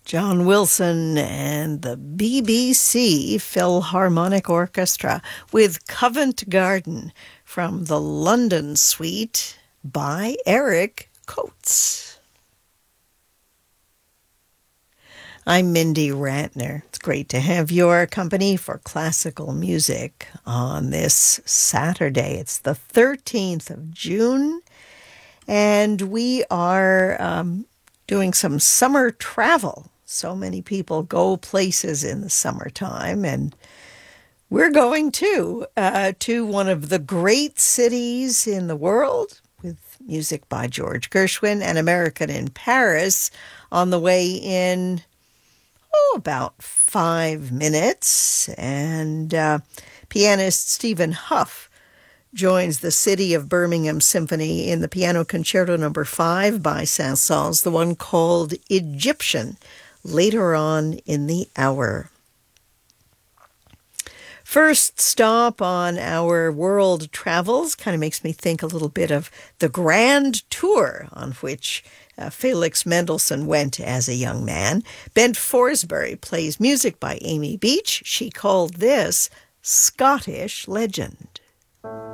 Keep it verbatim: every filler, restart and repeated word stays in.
John Wilson and the B B C Philharmonic Orchestra with Covent Garden from the London Suite by Eric Coates. I'm Mindy Ratner. It's great to have your company for classical music on this Saturday. It's the thirteenth of June, and we are um, doing some summer travel. So many people go places in the summertime, and we're going too, uh, to one of the great cities in the world with music by George Gershwin and American in Paris on the way in oh, about five minutes. And uh, pianist Stephen Huff joins the City of Birmingham Symphony in the Piano Concerto Number five by Saint-Saëns, the one called Egyptian, later on in the hour. First stop on our world travels kind of makes me think a little bit of the Grand Tour on which uh, Felix Mendelssohn went as a young man. Bent Forsberry plays music by Amy Beach. She called this Scottish Legend.